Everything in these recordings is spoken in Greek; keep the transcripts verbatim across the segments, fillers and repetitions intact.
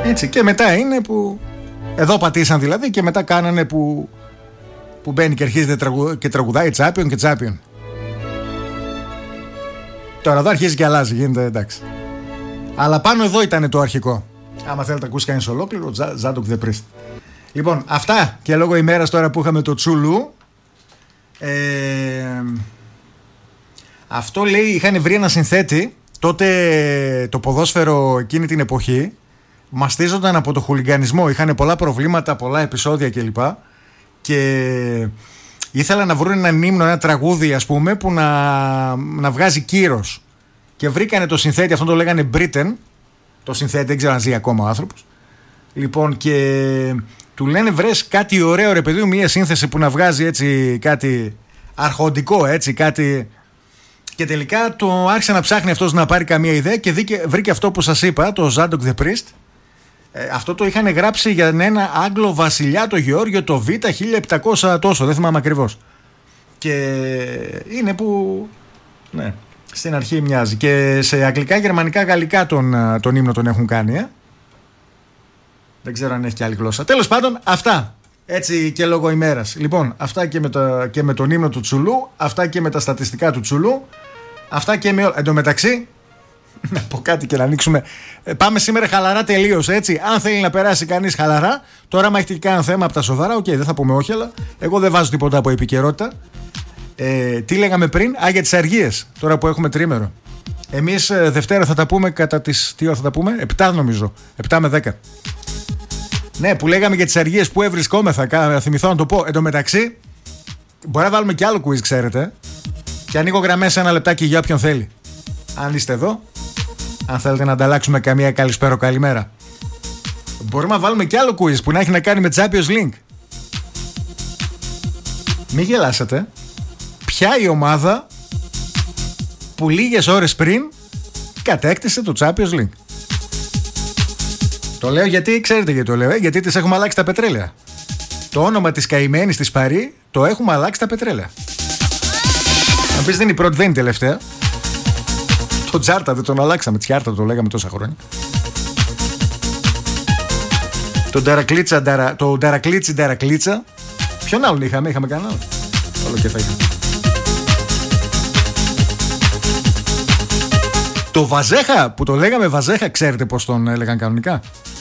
Έτσι, και μετά είναι που εδώ πατήσαν δηλαδή και μετά κάνανε που, που μπαίνει και αρχίζει και τραγουδάει Champion και Champion. Τώρα εδώ αρχίζει και αλλάζει, γίνεται εντάξει. Αλλά πάνω εδώ ήταν το αρχικό. Άμα θέλετε να ακούσει κανείς ολόκληρο, Ζάντοκ The Priest. Λοιπόν, αυτά και λόγω ημέρας τώρα που είχαμε το Τσουλού. ε, Αυτό λέει, είχαν βρει ένα συνθέτη. Τότε το ποδόσφαιρο εκείνη την εποχή μαστίζονταν από το χουλιγκανισμό. Είχαν πολλά προβλήματα, πολλά επεισόδια κλπ. Και ήθελαν να βρουν έναν ύμνο, ένα τραγούδι ας πούμε, που να, να βγάζει κύρος. Και βρήκανε το συνθέτη, αυτό το λέγανε Britain. Το συνθέτη, δεν ξέρω αν ζει ακόμα ο άνθρωπος. Λοιπόν, και του λένε βρες κάτι ωραίο ρε παιδί, μια σύνθεση που να βγάζει έτσι κάτι αρχοντικό, έτσι κάτι. Και τελικά το άρχισε να ψάχνει αυτός να πάρει καμία ιδέα και δίκε, βρήκε αυτό που σας είπα, το Ζάντοκ The Priest. Ε, αυτό το είχαν γράψει για ένα Άγγλο βασιλιά, το Γεώργιο το Β, χίλια επτακόσια τόσο, δεν θυμάμαι ακριβώς. Και είναι που, ναι, στην αρχή μοιάζει. Και σε αγγλικά, γερμανικά, γαλλικά τον, τον ύμνο τον έχουν κάνει, ε. Δεν ξέρω αν έχει και άλλη γλώσσα. Τέλος πάντων, αυτά. Έτσι και λόγω ημέρας. Λοιπόν, αυτά και με, το, και με τον ύμνο του Τσουλού, αυτά και με τα στατιστικά του Τσουλού, αυτά και με όλα. Εν τω μεταξύ, να πω κάτι και να ανοίξουμε. Ε, πάμε σήμερα χαλαρά τελείως, έτσι. Αν θέλει να περάσει κανείς χαλαρά, τώρα, άμα έχετε κανένα θέμα από τα σοβαρά, οκ, okay, δεν θα πούμε όχι, αλλά εγώ δεν βάζω τίποτα από επικαιρότητα. Ε, τι λέγαμε πριν, α, για τις αργίες, τώρα που έχουμε τρίμερο. Εμείς ε, Δευτέρα θα τα πούμε κατά τις. Τι ώρα θα τα πούμε, επτά νομίζω. επτά με δέκα. Ναι, που λέγαμε για τις αργίες που ευρισκόμεθα. Θα θυμηθώ να το πω. Εν τω μεταξύ, μπορεί να βάλουμε κι άλλο quiz, ξέρετε. Και ανοίγω γραμμές ένα λεπτάκι για όποιον θέλει. Αν είστε εδώ, αν θέλετε να ανταλλάξουμε καμία καλησπέρα, καλημέρα. Μπορούμε να βάλουμε κι άλλο quiz που να έχει να κάνει με Champions League. Μην γελάσετε. Ποια η ομάδα που λίγες ώρες πριν κατέκτησε το Champions League? Το λέω γιατί, ξέρετε γιατί το λέω, ε? Γιατί τις έχουμε αλλάξει τα πετρέλαια. Το όνομα της καημένης της Παρί το έχουμε αλλάξει τα πετρέλαια. Αν πεις δεν είναι η πρώτη, δεν είναι η τελευταία. Το Τζάρτα δεν τον αλλάξαμε, Τσιάρτα το λέγαμε τόσα χρόνια. Το Νταρακλίτσα, νταρα, το Νταρακλίτσι Νταρακλίτσα. Ποιον άλλον είχαμε, είχαμε κανένα άλλο? Όλο και θα είχαμε. Το Βαζέχα, που το λέγαμε Βαζέχα, ξέρετε πώς τον έλεγαν κανονικά?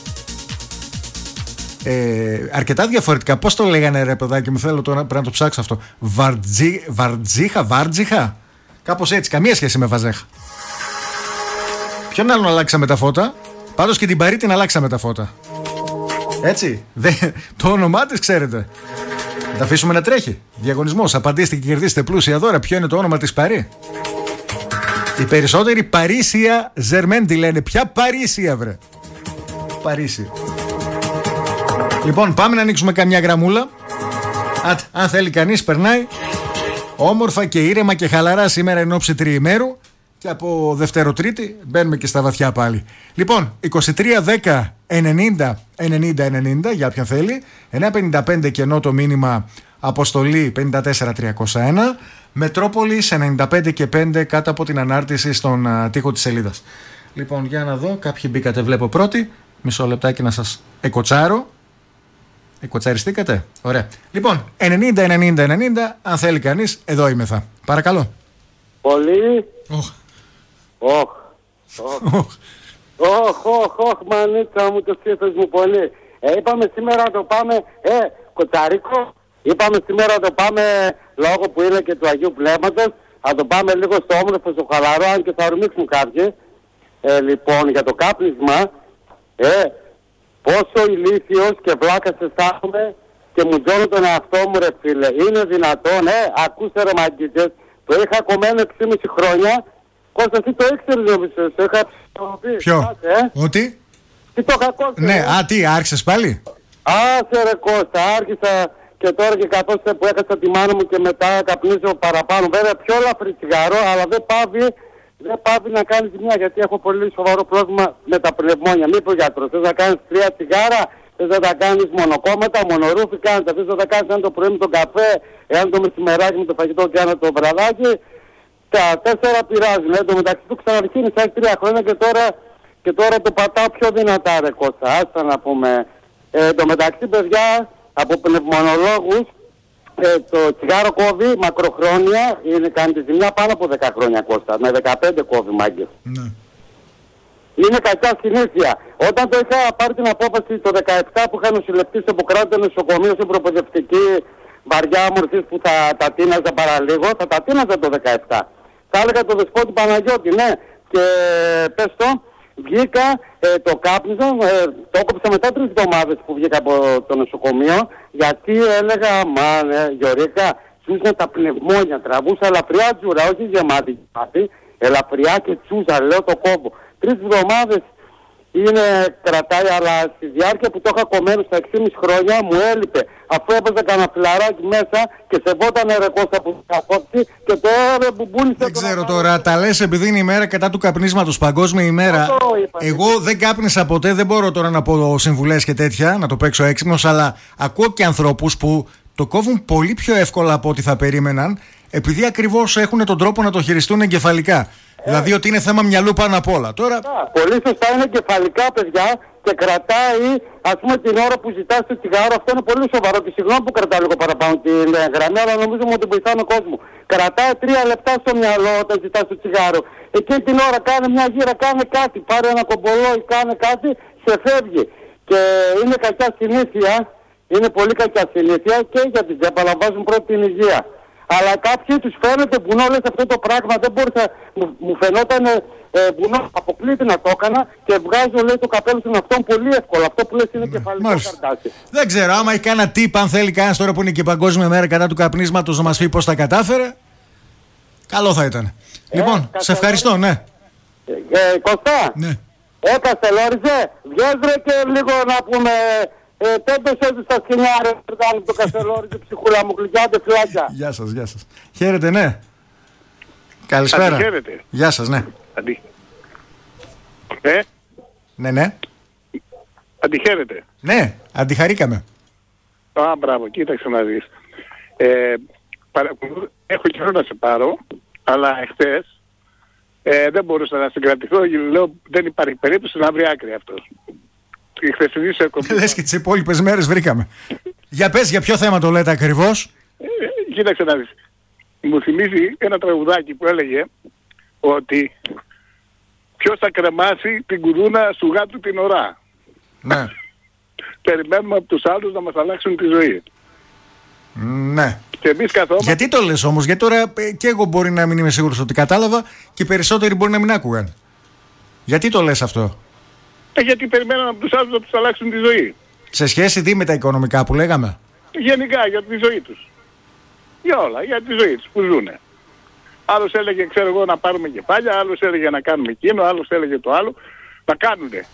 Ε, αρκετά διαφορετικά. Πώς το λέγανε ρε παιδάκι μου, θέλω τώρα, πρέπει να το ψάξω αυτό. Βαρτζί, Βαρτζίχα, Βάρτζιχα. Κάπως έτσι, καμία σχέση με Βαζέχα. Ποιον άλλον αλλάξαμε τα φώτα? Πάντως και την Παρί την αλλάξαμε τα φώτα. Έτσι, δε, το όνομά της ξέρετε. Θα αφήσουμε να τρέχει. Διαγωνισμός, απαντήστε και κερδίστε πλούσια δώρα. Ποιο είναι το όνομα της Παρί? Οι περισσότεροι Παρίσια Ζερμέν τη λένε. Ποια Παρίσια βρε? Παρίσι. Λοιπόν, πάμε να ανοίξουμε καμιά γραμμούλα. Α, αν θέλει κανείς περνάει όμορφα και ήρεμα και χαλαρά σήμερα εν ώψη τριημέρου. Και από Δευτero-Τρίτη μπαίνουμε και στα βαθιά πάλι. Λοιπόν, είκοσι τρία δέκα ενενήντα ενενήντα ενενήντα για όποιον θέλει. εννιά πενήντα πέντε κενό το μήνυμα αποστολή πενήντα τέσσερα τριακόσια ένα. Μετρόπολης ενενήντα πέντε και πέντε κάτω από την ανάρτηση στον uh, τοίχο της σελίδας. Λοιπόν, για να δω, κάποιοι μπήκατε, βλέπω πρώτοι. Μισό λεπτάκι να σας εκοτσάρω. Εκοτσαριστήκατε. Ωραία. Λοιπόν, ενενήντα ενενήντα ενενήντα, αν θέλει κανείς, εδώ είμαι θα. Παρακαλώ. Πολύ. Οχ. Οχ. Οχ, οχ, οχ, μανίτσα μου, το σύμφες μου πολύ. Ε, είπαμε σήμερα να το πάμε, ε, κοτσαρίκο. Είπαμε σήμερα να το πάμε, λόγω που είναι και του Αγίου Πνεύματος, να το πάμε λίγο στο όμορφο, στο χαλαρό, αν και θα ορμήξουν κάποιοι. Ε, λοιπόν, για το κάπνισμα, ε, πόσο ηλίθιος και βλάκας αισθάνομαι και μου τζώνω τον εαυτό μου ρε φίλε. Είναι δυνατόν, ε, ακούστε ρε μαγκίτες, το είχα κομμένο έξι και μισό χρόνια. Κώστα, εσύ το ήξερες νομίζω, το είχα ψηφοποιήσει. Ποιο, ε? ότι? Τι το είχα κόψει. Ναι, ε? α, τι, άρχισες πάλι? Άσε ρε Κώστα, άρχισα και τώρα και καθώς που έχασα τη μάνα μου και μετά καπνίζω παραπάνω. Βέβαια πιο ελαφρύ τσιγάρο, αλλά δεν πάβει, δεν πάβει να κάνει ζημιά, γιατί έχω πολύ σοβαρό πρόβλημα με τα πνευμόνια. Μη πω γιατρός, θες να κάνεις τρία τσιγάρα, θες να τα κάνεις μονοκόμματα, μονορούφι κάνεις, θες να τα κάνεις αν το πρωί με τον καφέ, εάν το μεσημεράκι με το φαγητό και αν το βραδάκι. Τα τέσσερα πειράζουν. Εν τω μεταξύ του ξαναρχίνησα έχει τρία χρόνια και τώρα και τώρα το πατάω πιο δυνατά, ρε Κώστα. Άστα να πούμε. Ε, το μεταξύ, παιδιά, από πνευμονολόγους, ε, το τσιγάρο κόβει μακροχρόνια, είναι, κάνει τη ζημιά πάνω από δέκα χρόνια, Κώστα. Με δεκαπέντε κόβει, μάγκες. Ναι. Είναι κακιά συνήθεια. Όταν το είχα πάρει την απόφαση το δεκαεπτά που είχα νοσηλευτεί στο Ποκράτο νοσοκομείο σε προπαιδευτική βαριά μορφή που θα τα τίναζα παραλίγο, θα τα τίναζα το δεκαεπτά. Θα έλεγα το Δεσπότη Παναγιώτη, ναι, και πες το, βγήκα, ε, το κάπνιζα, ε, το έκοψα μετά τρεις εβδομάδες που βγήκα από το νοσοκομείο, γιατί έλεγα, μα ναι, Γιωρίκα, τσούσαν τα πνευμόνια, τραβούσα ελαφριά τζούρα, όχι γεμάτη γεμάτη, ελαφριά και τσούζα, λέω το κόμπο. Τρεις εβδομάδες είναι, κρατάει, αλλά στη διάρκεια που το είχα κομμένο στα έξι και μισό χρόνια μου έλειπε. Αφού έπαιζε κανένα φιλαράκι μέσα και σεβόταν ρε Κώστα που θα κόψει και τώρα μπουμπούλησε. Δεν ξέρω τώρα, τα λες επειδή είναι η μέρα κατά του καπνίσματος, παγκόσμια ημέρα. Εγώ δεν κάπνισα ποτέ, δεν μπορώ τώρα να πω συμβουλές και τέτοια, να το παίξω έξυπνος, αλλά ακούω και ανθρώπους που το κόβουν πολύ πιο εύκολα από ό,τι θα περίμεναν, επειδή ακριβώς έχουν τον τρόπο να το χειριστούν εγκεφαλικά. Ε. Δηλαδή ότι είναι θέμα μυαλού πάνω απ' όλα. Τώρα... Πολύ σωστά, είναι εγκεφαλικά, παιδιά, και κρατάει, ας πούμε, την ώρα που ζητάς το τσιγάρο. Αυτό είναι πολύ σοβαρό και συγγνώμη που κρατάει λίγο παραπάνω την γραμμή, αλλά νομίζω ότι βοηθάνε ο κόσμο. Κρατάει τρία λεπτά στο μυαλό όταν ζητάς το τσιγάρο. Εκείνη την ώρα κάνε μια γύρα, κάνε κάτι, πάρε ένα κομπολόι, κάνε κάτι, σε φεύγει. Και είναι κακιά συνήθεια, είναι πολύ κακιά συνήθεια και για την τσέπα, αλλά βάζουν πρώτη την υγεία. Αλλά κάποιοι τους φαίνεται βουνό, λες αυτό το πράγμα δεν μπορούσα, μου, μου φαινόταν ε, βουνό, αποκλείται να το έκανα και βγάζω, λέει, το καπέλο στον αυτόν πολύ εύκολα. Αυτό που λες είναι κεφαλικό καρτάσι. Δεν ξέρω, άμα έχει κανένα tip, αν θέλει κανένας τώρα που είναι και παγκόσμια μέρα κατά του καπνίσματος να μας πει πώς τα κατάφερε, καλό θα ήταν. Ε, λοιπόν, σε ευχαριστώ, ναι. Ε, ε, Κωστά, ναι. Ε, Καστελόριζε, βγες ρε και λίγο να πούμε... Ε, τέντωσέ του στα σκηνιά, ρε, το Καστελόριζε, ψυχούλα μου, γλυκιάτε φυλάκια. Γεια σας, γεια σας. Χαίρετε, ναι. Καλησπέρα. Αντιχαίρετε. Γεια σας, ναι. Αντι... Ε? Ναι, ναι. Αντιχαίρετε. Ναι, αντιχαρήκαμε. Α, μπράβο, κοίταξε να δεις. Ε, παρα... Έχω καιρό να σε πάρω, αλλά εχθές ε, δεν μπορούσα να συγκρατηθώ, λέω δεν υπάρχει περίπτωση να βρει άκρη αυτός. Η χθεσινή σε εκπομπή. Λες και τις υπόλοιπες μέρες βρήκαμε. Για πες, για ποιο θέμα το λέτε ακριβώς? Ε, κοίταξε να δεις. Μου θυμίζει ένα τραγουδάκι που έλεγε ότι ποιος θα κρεμάσει την κουδούνα σου γάτου την ωρά. Ναι. Περιμένουμε από τους άλλους να μας αλλάξουν τη ζωή. Ναι. Και εμείς καθόμαστε... Γιατί το λες όμως? Γιατί τώρα και εγώ μπορεί να μην είμαι σίγουρος ότι κατάλαβα και περισσότεροι μπορεί να μην άκουγαν. Γιατί το λες αυτό? Ε, γιατί περιμέναμε από τους άλλους να τους αλλάξουν τη ζωή. Σε σχέση τι με τα οικονομικά που λέγαμε? Γενικά για τη ζωή τους. Για όλα, για τη ζωή τους που ζουνε. Άλλος έλεγε, ξέρω εγώ, να πάρουμε κεφάλια, άλλος έλεγε να κάνουμε εκείνο, άλλος έλεγε το άλλο. Να κάνουνε.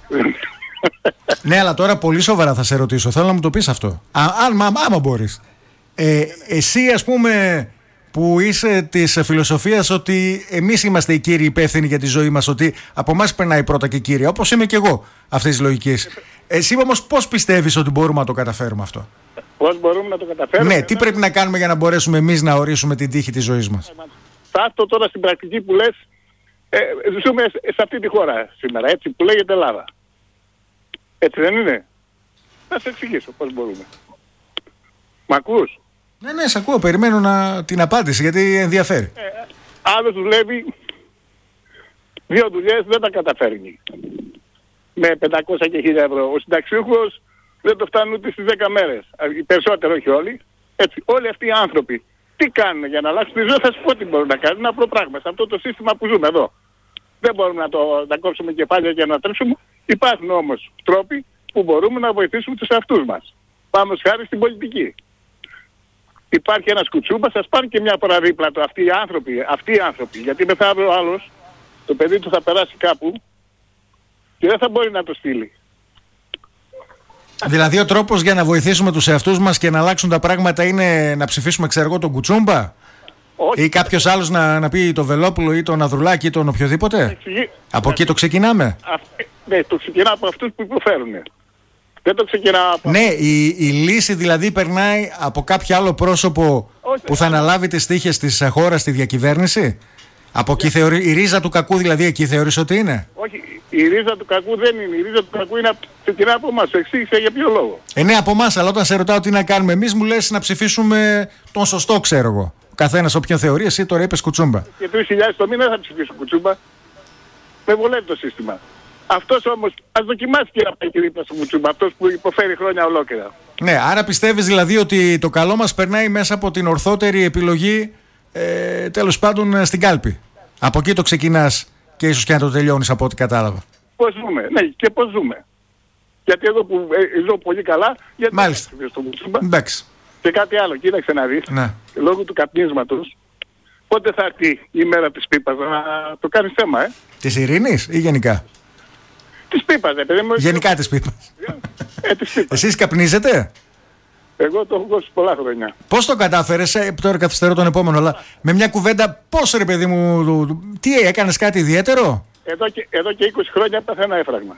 Ναι, αλλά τώρα πολύ σοβαρά θα σε ρωτήσω. Θέλω να μου το πεις αυτό. Α, αν, άμα, άμα μπορείς. Ε, εσύ, ας πούμε, που είσαι της φιλοσοφίας ότι εμείς είμαστε οι κύριοι υπεύθυνοι για τη ζωή μας, ότι από εμάς περνάει πρώτα και κύρια, όπως είμαι και εγώ αυτής της λογικής. Εσύ όμως πώς πιστεύεις ότι μπορούμε να το καταφέρουμε αυτό? Πώς μπορούμε να το καταφέρουμε? Ναι, τι πρέπει να κάνουμε για να μπορέσουμε εμείς να ορίσουμε την τύχη της ζωής μας? Θα έρθω τώρα στην πρακτική που λες, ε, ζούμε σε αυτή τη χώρα σήμερα, έτσι, που λέγεται Ελλάδα. Έτσι δεν είναι? Θα σε εξηγήσω πώς μπορούμε. Μ' ακούς? Ναι, ναι, σε ακούω. Περιμένω να... την απάντηση γιατί ενδιαφέρει. Ε, άλλος δουλεύει δύο δουλειές, δεν τα καταφέρνει. Με πεντακόσια και χίλια ευρώ. Ο συνταξιούχος δεν το φτάνουν ούτε στις δέκα μέρες. Οι περισσότεροι, όχι όλοι. Έτσι, όλοι αυτοί οι άνθρωποι τι κάνουν για να αλλάξουν τη ζωή? Θα σου πω τι μπορούν να κάνουν. Είναι απλό πράγμα. Σε αυτό το σύστημα που ζούμε εδώ. Δεν μπορούμε να, το, να κόψουμε κεφάλια και να τρέψουμε. Υπάρχουν όμως τρόποι που μπορούμε να βοηθήσουμε τους εαυτούς μας. Πάμε χάρη στην πολιτική. Υπάρχει ένας κουτσούμπας, σας πάρει και μια φορά δίπλα του αυτοί οι άνθρωποι, αυτοί οι άνθρωποι, γιατί μεθαύριο ο άλλος, το παιδί του θα περάσει κάπου και δεν θα μπορεί να το στείλει. Δηλαδή ο τρόπος για να βοηθήσουμε τους εαυτούς μας και να αλλάξουν τα πράγματα είναι να ψηφίσουμε, ξέρω εγώ, τον Κουτσούμπα? Όχι. Ή κάποιος άλλος να, να πει το Βελόπουλο ή τον Ανδρουλάκη ή τον οποιοδήποτε? Εξηγεί... Από εκεί το ξεκινάμε? Α, ναι, το ξεκινά από αυτούς που υποφέρουν. Δεν το ξεκινά από... Ναι, η, η λύση δηλαδή περνάει από κάποιο άλλο πρόσωπο. Όχι, που θα αναλάβει τις τύχες της χώρας στη διακυβέρνηση? Από εκεί θεωρεί, η ρίζα του κακού δηλαδή εκεί θεωρείς ότι είναι? Όχι, Η ρίζα του κακού δεν είναι. Η ρίζα του κακού είναι ξεκινά από εμάς. Σου εξήγησε για ποιο λόγο. Ε, ναι, από εμάς, αλλά όταν σε ρωτάω τι να κάνουμε εμείς, μου λες να ψηφίσουμε τον σωστό, ξέρω εγώ. Ο καθένας όποιον θεωρεί, εσύ τώρα είπες κουτσούμπα. Και τρεις χιλιάδες το μήνα θα ψηφίσω κουτσούμπα. Με βολεύει το σύστημα. Αυτός όμως, ας δοκιμάσει και να πάει και δίπλα στο κουτσούμπα. Αυτός που υποφέρει χρόνια ολόκληρα. Ναι, άρα πιστεύεις δηλαδή ότι το καλό μας περνάει μέσα από την ορθότερη επιλογή, ε, τέλος πάντων, στην κάλπη. Από εκεί το ξεκινάς και ίσως και να το τελειώνεις από ό,τι κατάλαβα. Πώς ζούμε, ναι, και πώς ζούμε. Γιατί εδώ που ε, ζω πολύ καλά, γιατί μάλιστα. δεν στο κουτσούμπα. Εντάξει. Και κάτι άλλο, κοίταξε να δεις. Ναι. Λόγω του καπνίσματος, πότε θα έρθει η μέρα της πίπας, να το κάνεις θέμα, ε. Της ειρήνης ή γενικά? Της πίπας, ε, παιδί μου. Γενικά της πίπας. Ε, της πίπας. Εσείς καπνίζετε? Εγώ το έχω κόψει πολλά χρόνια. Πώς το κατάφερες, ε, τώρα καθυστερώ τον επόμενο, αλλά με μια κουβέντα, πώς ρε παιδί μου, τι έκανες κάτι ιδιαίτερο? Εδώ και, εδώ και είκοσι χρόνια πάθαινα έφραγμα.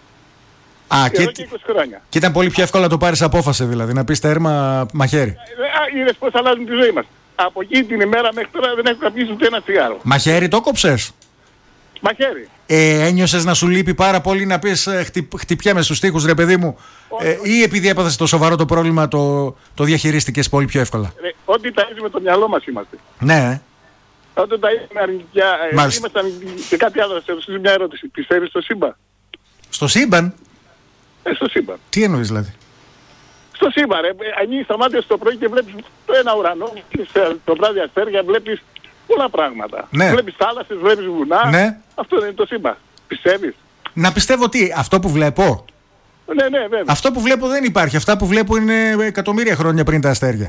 Α, εδώ και, και είκοσι χρόνια. Και ήταν πολύ πιο εύκολο να το πάρεις απόφαση, δηλαδή, να πεις τέρμα μαχαίρι. Α, είδες πώς αλλάζουν τη ζωή μας. Από εκεί την ημέρα μέχρι τώρα δεν έχω καπνίσει ούτε ένα τσιγάρο. Μαχαίρι το κόψες? Μαχαίρι. Ε, ένιωσες να σου λείπει πάρα πολύ να πεις ε, χτυ, χτυπιέμαι στους τοίχους, ρε παιδί μου, ε, ή επειδή έπαθες το σοβαρό το πρόβλημα το, το διαχειρίστηκες πολύ πιο εύκολα? Ε, ό,τι ταΐζουμε με το μυαλό μας είμαστε. Ναι. Όταν ταΐζουμε αρνητικά, ε, είμαστε αρνητικοί. Και κάτι άλλο, σε ρωτήσω μια ερώτηση. Πιστεύεις στο σύμπαν? Στο σύμπαν? Ε, στο σύμπαν. Τι εννοείς δηλαδή? Στο σύμπαν, ρε. Ανοίγεις τα μάτια στο πρωί και βλέπεις το ένα ουρανό, το βράδυ αστέρια, βλέπεις πολλά πράγματα. Ναι. Βλέπεις θάλασσες, βλέπεις βουνά. Ναι. Αυτό είναι το σύμπαν. Πιστεύεις? Να πιστεύω τι, αυτό που βλέπω? Ναι, ναι, βέβαια. Αυτό που βλέπω δεν υπάρχει. Αυτά που βλέπω είναι εκατομμύρια χρόνια πριν τα αστέρια.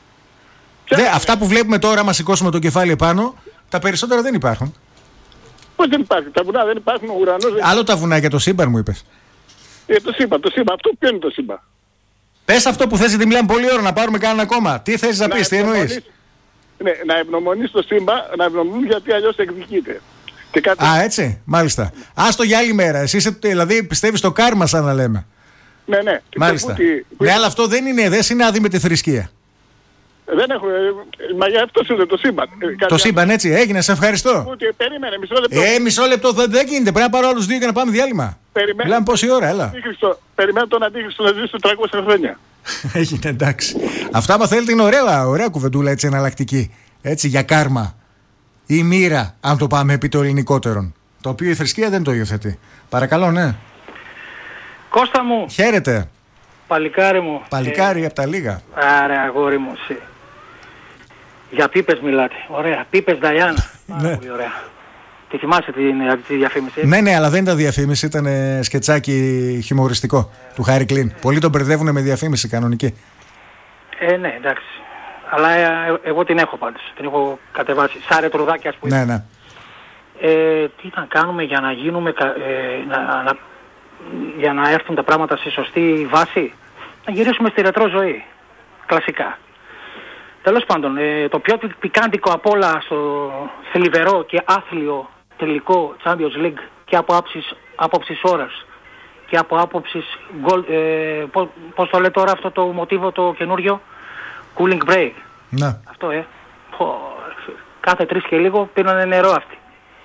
Δε, αυτά που βλέπουμε τώρα, άμα σηκώσουμε το κεφάλι επάνω, τα περισσότερα δεν υπάρχουν. Πώς δεν υπάρχει? Τα βουνά δεν υπάρχουν, ο ουρανός δεν... Άλλο τα βουνά για το σύμπαν μου είπες. Ε, το σύμπαν, το σύμπαν. Αυτό ποιο είναι το σύμπαν? Πες αυτό που θες, γιατί μιλάμε πολλή ώρα, να πάρουμε κανένα ακόμα. Τι θες να, να πεις, τι εννοείς? Ναι, να ευνομονείς το σύμπαν, να ευνομονείς γιατί αλλιώς εκδικείται. Και κάτι... Α, έτσι, μάλιστα. Άστο για άλλη μέρα. Εσύ είσαι, δηλαδή πιστεύεις στο κάρμα, σαν να λέμε. Ναι, ναι. Μάλιστα. Που, που... Ναι, αλλά αυτό δεν είναι, δεν συνάδει με τη θρησκεία. Δεν έχω. Μα για αυτό είναι το σύμπαν. Το σύμπαν, έτσι, έγινε, σε ευχαριστώ. Ούτε, περίμενε, μισό λεπτό. Ε, μισό λεπτό δεν, δεν γίνεται. Πρέπει να πάρω άλλους δύο για να πάμε διάλειμμα. Περιμέ... Μιλάμε πόση ώρα, έλα. Περιμένω τον Αντίχριστο να ζήσει τριακόσια χρόνια. Έγινε, εντάξει. Αυτά, άμα θέλετε, είναι ωραία, ωραία κουβεντούλα, έτσι, εναλλακτική. Έτσι, για κάρμα. Ή μοίρα, αν το πάμε επί το ελληνικότερον. Το οποίο η θρησκεία δεν το υιοθετεί. Παρακαλώ, ναι. Κώστα μου. Χαίρετε. Παλικάρι μου. Παλικάρι ε... από τα λίγα. Άρα, αγόρι μου, εσύ. Για πίπες μιλάτε. Ωραία. Πίπες Νταϊάννα. Πάρα πολύ ωραία. Τη θυμάσαι τη, τη διαφήμιση? Ναι, ναι, αλλά δεν ήταν διαφήμιση. Ήταν σκετσάκι χιουμοριστικό ε... του Χάρι Κλίν. Πολλοί τον μπερδεύουν με διαφήμιση κανονική. Ε, ναι, εντάξει. Αλλά ε, εγώ την έχω πάντως. Την έχω κατεβάσει. Σαν ρετροδάκι, ας πούμε. Ναι, ναι. Ε, τι να κάνουμε για να γίνουμε, ε, να, να, για να έρθουν τα πράγματα στη σωστή βάση? Να γυρίσουμε στη ρετρό ζωή. Κλασικά. Τέλος πάντων, ε, το πιο πικάντικο απ' όλα στο θλιβερό και άθλιο τελικό Champions League και από άψης, άποψης ώρας και από άποψης goal, ε, πώς, πώς το λέει τώρα αυτό το μοτίβο το καινούριο? Cooling break. Να. Αυτό, ε. Πω, κάθε τρεις και λίγο πίνανε νερό αυτοί.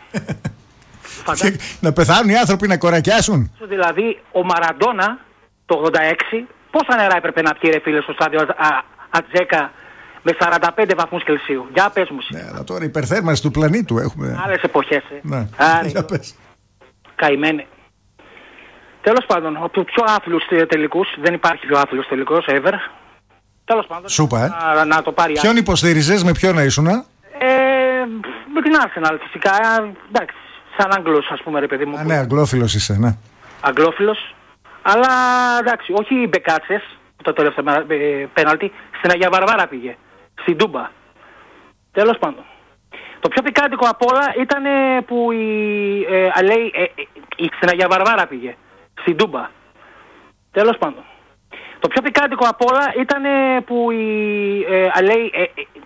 Να πεθάνουν οι άνθρωποι, να κορακιάσουν. Δηλαδή, ο Μαραντόνα το ογδόντα έξι πόσα νερά έπρεπε να πιει, ρε φίλε, στο στάδιο Ατζέκα με σαράντα πέντε βαθμούς Κελσίου? Για πες μου. Ναι, αλλά τώρα υπερθέρμανση του πλανήτου έχουμε. Άλλες εποχές, ε. Ναι. Άρα, για πες. Καημένε. Τέλος πάντων, ο πιο άθλους τελικούς, δεν υπάρχει πιο άθλους τελικός ever. Τέλος πάντων. Σούπα, ε. Να, να το πάρει. Ποιον υποστήριζες, με ποιον να ήσουνα? Ε, με την Arsenal φυσικά. Εντάξει, σαν Αγγλός, ας πούμε, ρε παιδί μου. Α, ναι, αγγλόφιλος είσαι, ναι. Αγγλόφιλος. Αλλά εντάξει, όχι οι μπεκάτσες, το τελευταίο ε, πέναλτι, στην Αγία Βαρβάρα πήγε. Στην Τούμπα. Τέλος πάντων. Το πιο πικάντικο απ' όλα ήταν που η, ε, λέει, ε, ε, στην Αγία Βαρβάρα πήγε. Στην Τούμπα. Τέλος πάντων. Το πιο πικάντικο απ' όλα ήταν που η, ε, λέει, ε,